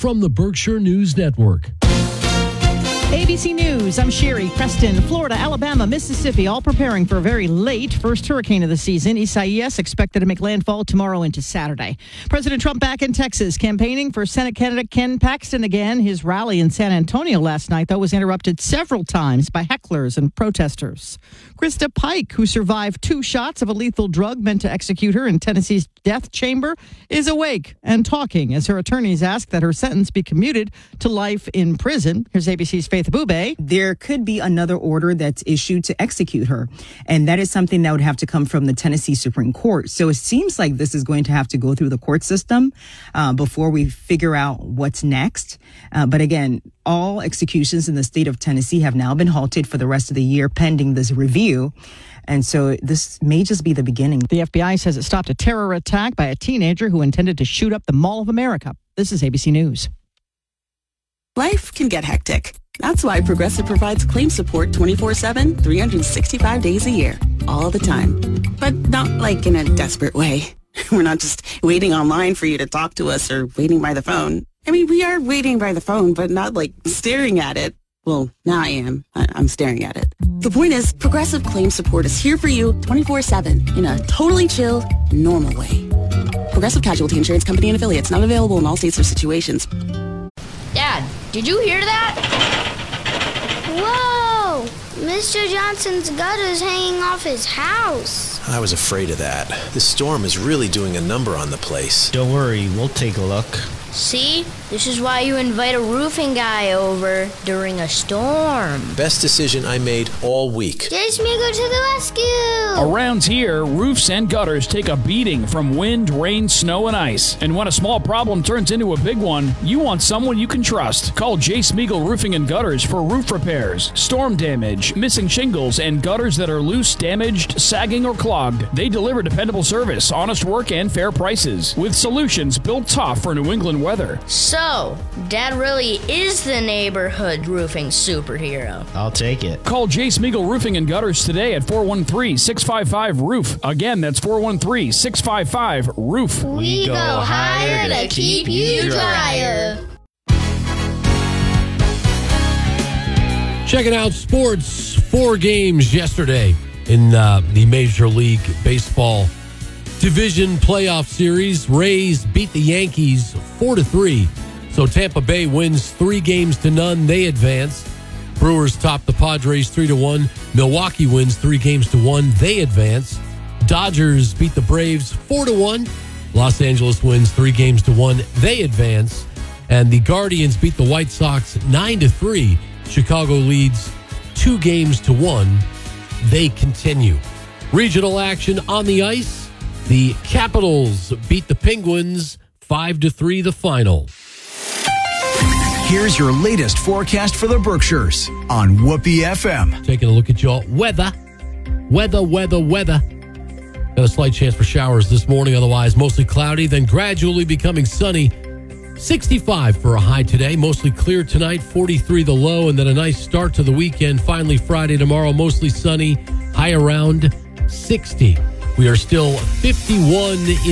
from the Berkshire News Network. ABC News, I'm Sherry. Preston, Florida, Alabama, Mississippi, all preparing for a very late first hurricane of the season. Isaias expected to make landfall tomorrow into Saturday. President Trump back in Texas, campaigning for Senate candidate Ken Paxton again. His rally in San Antonio last night, though, was interrupted several times by hecklers and protesters. Krista Pike, who survived 2 shots of a lethal drug meant to execute her in Tennessee's death chamber, is awake and talking as her attorneys ask that her sentence be commuted to life in prison. Here's ABC's Faith Abube. There could be another order that's issued to execute her, and that is something that would have to come from the Tennessee Supreme Court. So it seems like this is going to have to go through the court system before we figure out what's next. But again, all executions in the state of Tennessee have now been halted for the rest of the year pending this review. And so this may just be the beginning. The FBI says it stopped a terror attack by a teenager who intended to shoot up the Mall of America. This is ABC News. Life can get hectic. That's why Progressive provides claim support 24/7, 365 days a year, all the time. But not like in a desperate way. We're not just waiting online for you to talk to us or waiting by the phone. I mean, we are waiting by the phone, but not like staring at it. Well, now I am. I'm staring at it. The point is, Progressive Claim Support is here for you 24/7 in a totally chill, normal way. Progressive Casualty Insurance Company and Affiliates, not available in all states or situations. Dad, did you hear that? Whoa! Mr. Johnson's gutter's hanging off his house. I was afraid of that. This storm is really doing a number on the place. Don't worry, we'll take a look. See? This is why you invite a roofing guy over during a storm. Best decision I made all week. Jay Smeagol to the rescue! Around here, roofs and gutters take a beating from wind, rain, snow, and ice. And when a small problem turns into a big one, you want someone you can trust. Call Jay Smeagol Roofing and Gutters for roof repairs, storm damage, missing shingles, and gutters that are loose, damaged, sagging, or clogged. They deliver dependable service, honest work, and fair prices, with solutions built tough for New England weather. So, Dad really is the neighborhood roofing superhero. I'll take it. Call Jay Smeagol Roofing and Gutters today at 413-655-ROOF. Again, that's 413-655-ROOF. We go higher to keep you drier. Checking out sports. 4 games yesterday in the Major League Baseball Division Playoff Series. Rays beat the Yankees 4-3. So Tampa Bay wins 3-0. They advance. Brewers top the Padres 3-1. Milwaukee wins 3-1. They advance. Dodgers beat the Braves 4-1. Los Angeles wins 3-1. They advance. And the Guardians beat the White Sox 9-3. Chicago leads 2-1. They continue. Regional action on the ice. The Capitals beat the Penguins 5-3 the final. Here's your latest forecast for the Berkshires on Whoopee FM. Taking a look at your weather. Weather. Got a slight chance for showers this morning, otherwise mostly cloudy, then gradually becoming sunny. 65 for a high today, mostly clear tonight, 43 the low, and then a nice start to the weekend. Finally, Friday, tomorrow, mostly sunny, high around 60. We are still 51 in